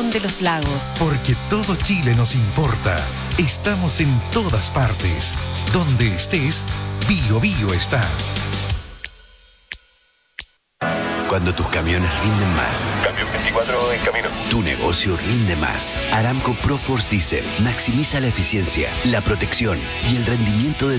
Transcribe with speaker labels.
Speaker 1: región de los lagos.
Speaker 2: Porque todo Chile nos importa. Estamos en todas partes. Donde estés, Bio Bio está.
Speaker 3: Cuando tus camiones rinden más.
Speaker 4: Camión 24 en camino.
Speaker 3: Tu negocio rinde más. Aramco Proforce Diesel maximiza la eficiencia, la protección y el rendimiento de